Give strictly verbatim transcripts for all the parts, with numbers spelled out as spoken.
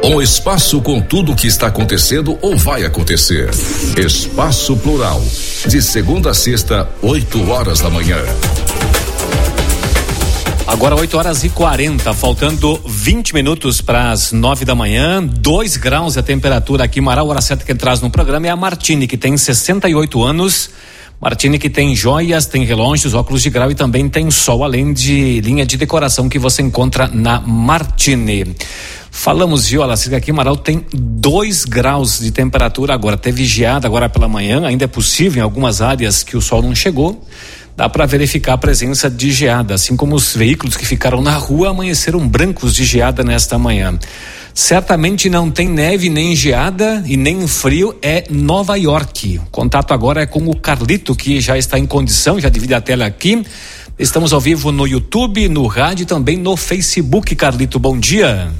Um espaço com tudo o que está acontecendo ou vai acontecer. Espaço Plural, de segunda a sexta, oito horas da manhã. Agora oito horas e quarenta, faltando vinte minutos para as nove da manhã, dois graus a temperatura aqui em Marau. Hora certa que traz no programa é a Martini, que tem sessenta e oito anos. Martini que tem joias, tem relógios, óculos de grau e também tem sol, além de linha de decoração que você encontra na Martini. Falamos de Ola Seca aqui, Marau tem dois graus de temperatura agora, teve geada agora pela manhã, ainda é possível em algumas áreas que o sol não chegou, dá para verificar a presença de geada, assim como os veículos que ficaram na rua amanheceram brancos de geada nesta manhã. Certamente não tem neve, nem geada e nem frio, é Nova York. O contato agora é com o Carlito, que já está em condição, já divide a tela aqui. Estamos ao vivo no YouTube, no rádio e também no Facebook. Carlito, bom dia.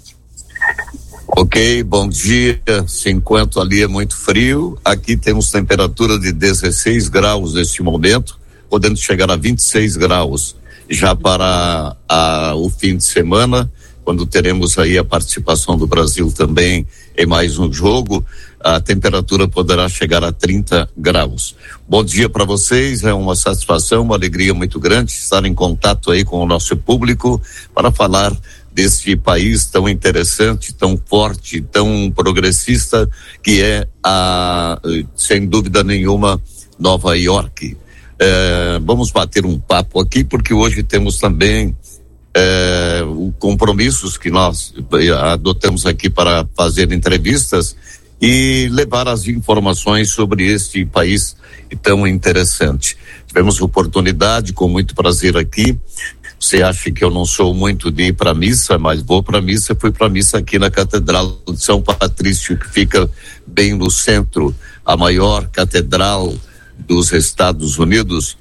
Ok, bom dia. Se enquanto ali é muito frio, aqui temos temperatura de dezesseis graus neste momento, podendo chegar a vinte e seis graus já para a, o fim de semana, quando teremos aí a participação do Brasil também em mais um jogo, a temperatura poderá chegar a trinta graus. Bom dia para vocês, é uma satisfação, uma alegria muito grande estar em contato aí com o nosso público para falar deste país tão interessante, tão forte, tão progressista, que é a, sem dúvida nenhuma, Nova York. É, vamos bater um papo aqui, porque hoje temos também É, o compromissos que nós adotamos aqui para fazer entrevistas e levar as informações sobre este país tão interessante. Tivemos oportunidade, com muito prazer aqui. Você acha que eu não sou muito de ir para missa, mas vou para missa. Fui para missa aqui na Catedral de São Patrício, que fica bem no centro, a maior catedral dos Estados Unidos,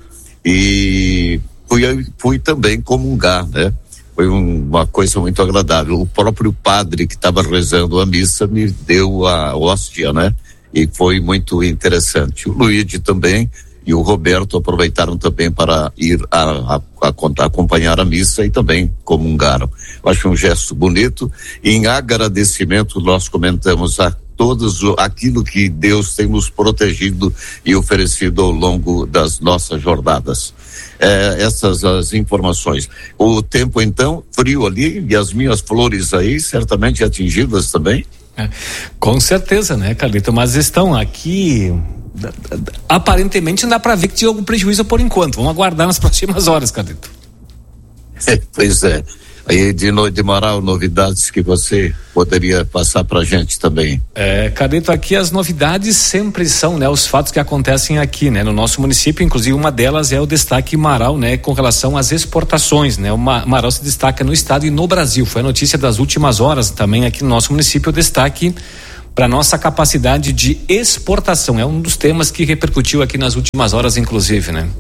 e Fui, fui também comungar, né? Foi um, uma coisa muito agradável. O próprio padre que estava rezando a missa me deu a hóstia, né? E foi muito interessante. O Luigi também e o Roberto aproveitaram também para ir a, a, a, a acompanhar a missa e também comungaram. Eu acho um gesto bonito. E em agradecimento nós comentamos a todos aquilo que Deus tem nos protegido e oferecido ao longo das nossas jornadas. É, essas as informações. O tempo então, frio ali, e as minhas flores aí certamente atingidas também? É, com certeza, né, Carlito? Mas estão aqui, aparentemente não dá para ver que tinha algum prejuízo por enquanto. Vamos aguardar nas próximas horas, Carlito. É, pois é. Aí de noite de Marau, novidades que você poderia passar pra gente também. É, Carlito, aqui as novidades sempre são, né, os fatos que acontecem aqui, né, no nosso município. Inclusive uma delas é o destaque Marau, né, com relação às exportações, né. O Marau se destaca no estado e no Brasil. Foi a notícia das últimas horas também aqui no nosso município, o destaque para nossa capacidade de exportação. É um dos temas que repercutiu aqui nas últimas horas, inclusive, né.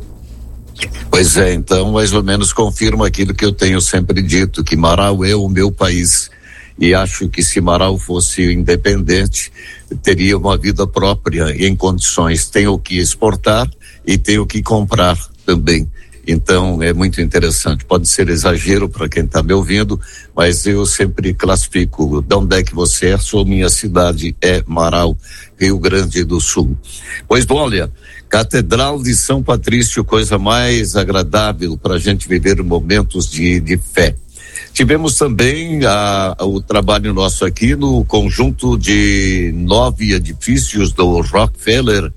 Pois é, então mais ou menos confirma aquilo que eu tenho sempre dito, que Marau é o meu país, e acho que se Marau fosse independente, teria uma vida própria em condições. Tem o que exportar e tem o que comprar também. Então é muito interessante. Pode ser exagero para quem está me ouvindo, mas eu sempre classifico de onde é que você é. Sou minha cidade é Marau, Rio Grande do Sul. Pois olha, Catedral de São Patrício, coisa mais agradável para a gente viver momentos de, de fé. Tivemos também a, a, o trabalho nosso aqui no conjunto de nove edifícios do Rockefeller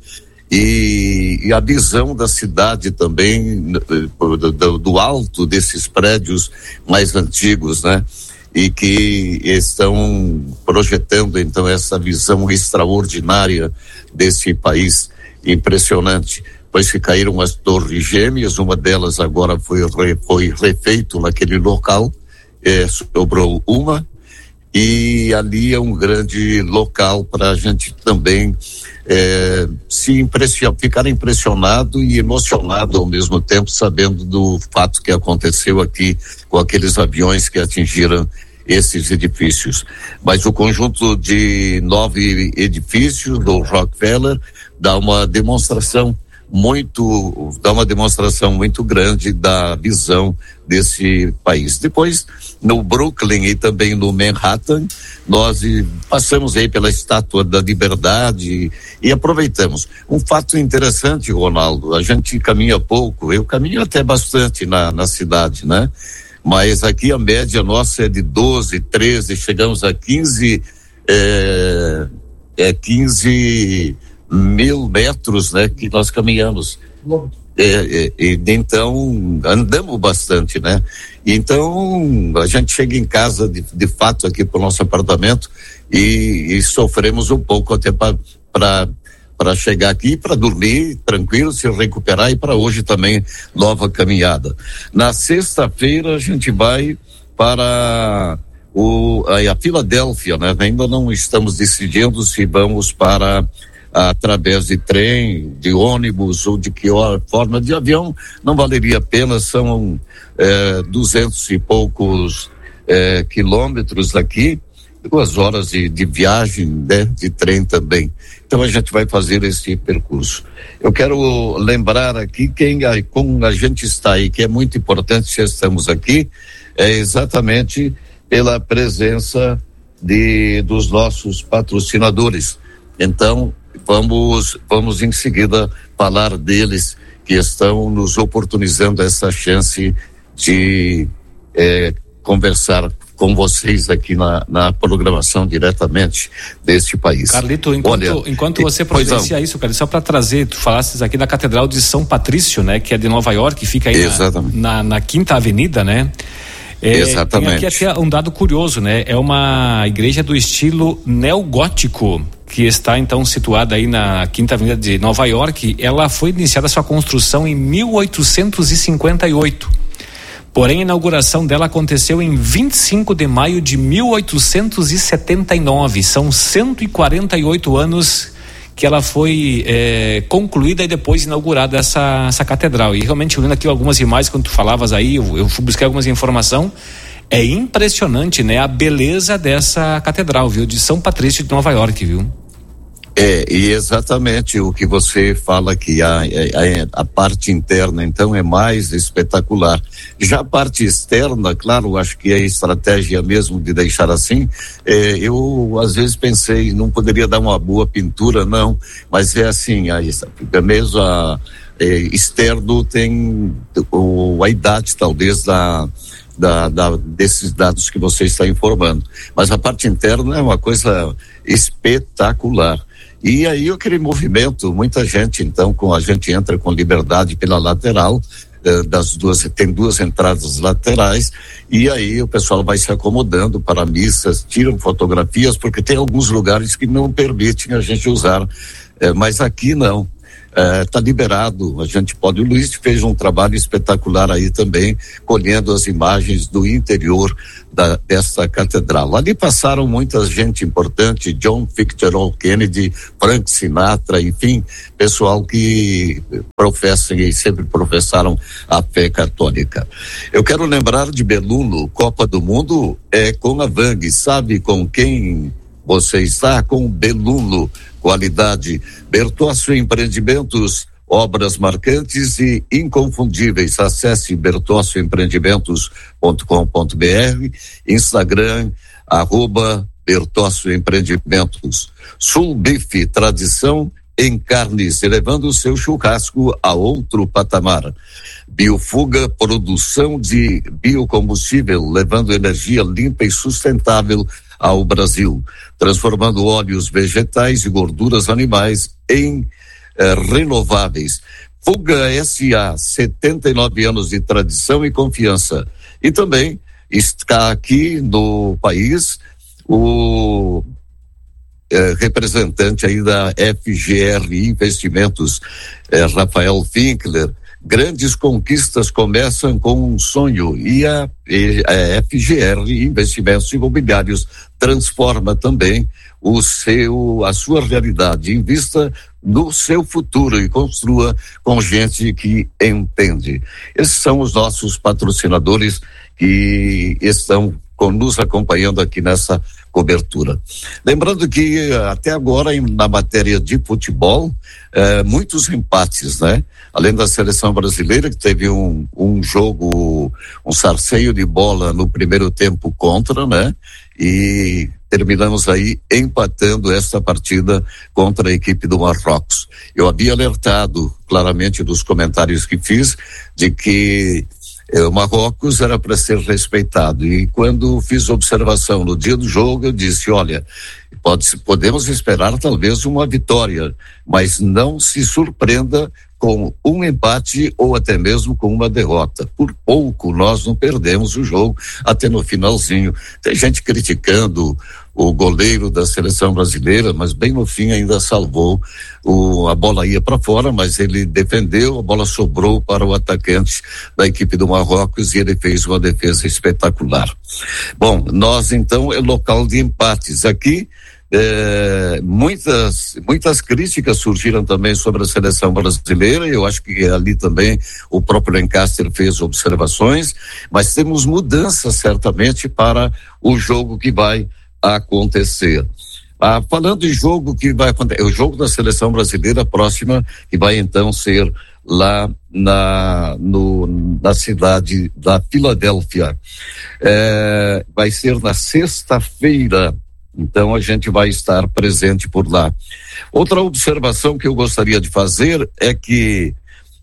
e, e a visão da cidade também do, do, do alto desses prédios mais antigos, né? E que estão projetando então essa visão extraordinária desse país. Impressionante, pois que caíram as torres gêmeas, uma delas agora foi, foi refeito naquele local, é, sobrou uma, e ali é um grande local para a gente também é, se impressionar, ficar impressionado e emocionado ao mesmo tempo, sabendo do fato que aconteceu aqui com aqueles aviões que atingiram esses edifícios. Mas o conjunto de nove edifícios do Rockefeller dá uma demonstração muito, dá uma demonstração muito grande da visão desse país. Depois, no Brooklyn e também no Manhattan, nós e, passamos aí pela Estátua da Liberdade e, e aproveitamos. Um fato interessante, Ronaldo, a gente caminha pouco, eu caminho até bastante na, na cidade, né? Mas aqui a média nossa é de doze, treze, chegamos a quinze, é, é quinze mil metros, né? Que nós caminhamos. É, é, é, então andamos bastante, né? Então a gente chega em casa de, de fato aqui pro nosso apartamento e, e sofremos um pouco até para para chegar aqui, para dormir tranquilo, se recuperar e para hoje também nova caminhada. Na sexta-feira a gente vai para o a, a Filadélfia, né? Ainda não estamos decidindo se vamos para através de trem, de ônibus ou de que forma de avião, não valeria a pena, são é, duzentos e poucos é, quilômetros daqui, duas horas de, de viagem, né, de trem também. Então a gente vai fazer esse percurso. Eu quero lembrar aqui quem, como a gente está aí, que é muito importante que estamos aqui, é exatamente pela presença de, dos nossos patrocinadores. Então, Vamos, vamos em seguida falar deles que estão nos oportunizando essa chance de eh, conversar com vocês aqui na, na programação diretamente deste país. Carlito, enquanto, Olha, enquanto você providencia isso, Carlito, só para trazer, tu falasses aqui da Catedral de São Patrício, né, que é de Nova York, fica aí na, na, na Quinta Avenida, né? É, Exatamente. Tem aqui até um dado curioso, né? É uma igreja do estilo neogótico, que está então situada aí na Quinta Avenida de Nova York. Ela foi iniciada sua construção em mil oitocentos e cinquenta e oito. Porém, a inauguração dela aconteceu em vinte e cinco de maio de mil oitocentos e setenta e nove. São cento e quarenta e oito anos que ela foi é, concluída e depois inaugurada essa, essa catedral. E realmente, olhando aqui algumas imagens, quando tu falavas aí, eu, eu fui buscar algumas informações, é impressionante, né? A beleza dessa catedral, viu? De São Patrício de Nova York, viu? É, e exatamente o que você fala aqui, a, a, a parte interna, então, é mais espetacular. Já a parte externa, claro, acho que a estratégia mesmo de deixar assim, é, eu às vezes pensei, não poderia dar uma boa pintura, não, mas é assim, a, mesmo a é, externo tem o, a idade, talvez, da Da, da, desses dados que você está informando, mas a parte interna é uma coisa espetacular. E aí aquele movimento, muita gente então, com a gente entra com liberdade pela lateral, eh, das duas, tem duas entradas laterais, e aí o pessoal vai se acomodando para missas, tiram fotografias, porque tem alguns lugares que não permitem a gente usar, eh, mas aqui não. Está uh, liberado, a gente pode. O Luiz fez um trabalho espetacular aí também, colhendo as imagens do interior da, dessa catedral. Ali passaram muita gente importante, John Fitzgerald Kennedy, Frank Sinatra, enfim, pessoal que professam e sempre professaram a fé católica. Eu quero lembrar de Belluno, Copa do Mundo é com a Vang, sabe com quem você está? Com Belluno. Qualidade, Bertoccio Empreendimentos, obras marcantes e inconfundíveis. Acesse bertoccio empreendimentos ponto com ponto br, Instagram, arroba Bertoccio Empreendimentos. Sul Bife, tradição em carnes, elevando o seu churrasco a outro patamar. Biofuga, produção de biocombustível, levando energia limpa e sustentável ao Brasil, transformando óleos vegetais e gorduras animais em eh, renováveis. Fuga S A, setenta e nove anos de tradição e confiança. E também está aqui no país o eh, representante aí da F G R Investimentos, eh, Rafael Finkler. Grandes conquistas começam com um sonho e a, a F G R Investimentos Imobiliários transforma também o seu, a sua realidade. Invista no seu futuro e construa com gente que entende. Esses são os nossos patrocinadores que estão nos acompanhando aqui nessa cobertura. Lembrando que até agora, em, na matéria de futebol, eh, muitos empates, né? Além da seleção brasileira, que teve um, um jogo, um sarceio de bola no primeiro tempo contra, né? e terminamos aí empatando essa partida contra a equipe do Marrocos. Eu havia alertado claramente nos comentários que fiz de que eh, o Marrocos era para ser respeitado, e quando fiz observação no dia do jogo eu disse, olha, pode, podemos esperar talvez uma vitória, mas não se surpreenda com um empate ou até mesmo com uma derrota. Por pouco nós não perdemos o jogo até no finalzinho. Tem gente criticando o goleiro da seleção brasileira, mas bem no fim ainda salvou. O, a bola ia para fora, mas ele defendeu, a bola sobrou para o atacante da equipe do Marrocos e ele fez uma defesa espetacular. Bom, nós então é local de empates aqui. É, muitas, muitas críticas surgiram também sobre a seleção brasileira, eu acho que ali também o próprio Lancaster fez observações, mas temos mudanças certamente para o jogo que vai acontecer. Ah, falando em jogo que vai acontecer, o jogo da seleção brasileira próxima, que vai então ser lá na, no, na cidade da Filadélfia, é, vai ser na sexta-feira. Então a gente vai estar presente por lá. Outra observação que eu gostaria de fazer é que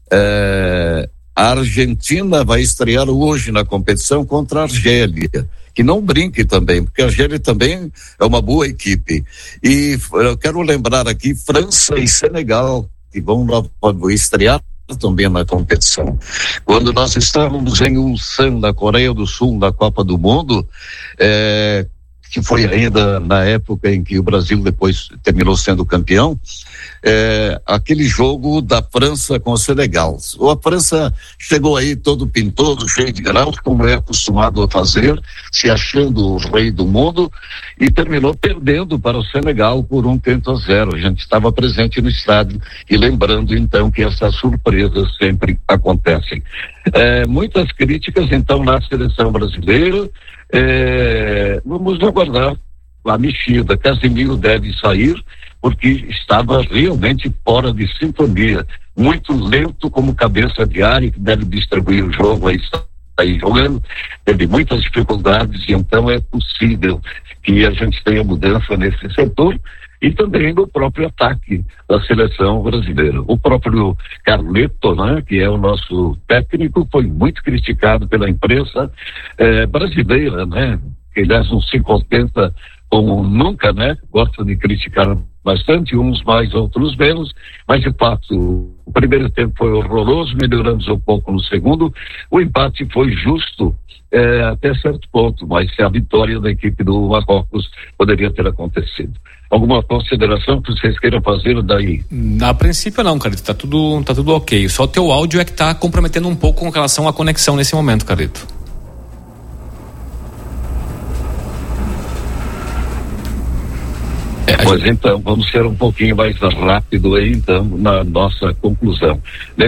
é, a Argentina vai estrear hoje na competição contra a Argélia, que não brinque também, porque a Argélia também é uma boa equipe. E eu quero lembrar aqui França e Senegal, que vão estrear também na competição. Quando nós estávamos em Ulsan, na Coreia do Sul, na Copa do Mundo, é, que foi ainda na época em que o Brasil depois terminou sendo campeão, é, aquele jogo da França com o Senegal. A França chegou aí todo pintoso, cheio de graus, como é acostumado a fazer, se achando o rei do mundo, e terminou perdendo para o Senegal por um tento a zero. A gente estava presente no estádio e lembrando então que essas surpresas sempre acontecem. É, muitas críticas então na seleção brasileira. É, vamos aguardar a mexida. Casemiro deve sair porque estava realmente fora de sintonia, muito lento como cabeça de área, que deve distribuir o jogo, aí está aí jogando, teve muitas dificuldades, e então é possível que a gente tenha mudança nesse setor e também no próprio ataque da seleção brasileira. O próprio Carleto, né, que é o nosso técnico, foi muito criticado pela imprensa eh, brasileira, né, que aliás não se contenta como nunca, né, gosta de criticar bastante, uns mais, outros menos, mas de fato o primeiro tempo foi horroroso, melhoramos um pouco no segundo, o empate foi justo eh, até certo ponto, mas a vitória da equipe do Marrocos poderia ter acontecido. Alguma consideração que vocês queiram fazer daí? A princípio não, Carlito, tá tudo, tá tudo ok, só o teu áudio é que tá comprometendo um pouco com relação à conexão nesse momento, Carlito. É, pois então, vamos ser um pouquinho mais rápido aí então na nossa conclusão.